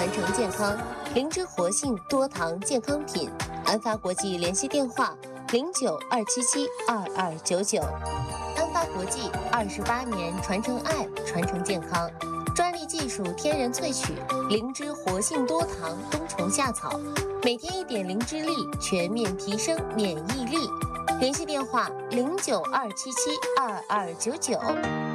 传承健康。灵芝活性多糖健康品，安发国际联系电话0927722299。安发国际28年传承爱，传承健康。专利技术天然萃取灵芝活性多糖冬虫夏草，每天1点灵芝粒，全面提升免疫力。联系电话0927722299。